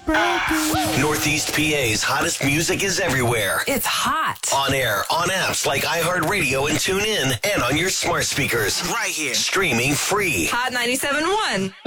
Northeast PA's hottest music is everywhere. It's hot. On air, on apps like iHeartRadio and TuneIn, and on your smart speakers. Right here. Streaming free. Hot 97.1.